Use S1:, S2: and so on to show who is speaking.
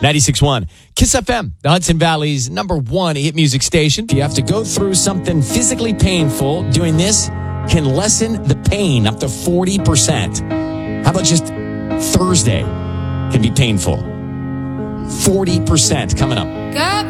S1: 96.1 Kiss FM, the Hudson Valley's number one hit music station. If you have to go through something physically painful, doing this can lessen the pain up to 40%. How about just Thursday can be painful? 40% coming up.
S2: Got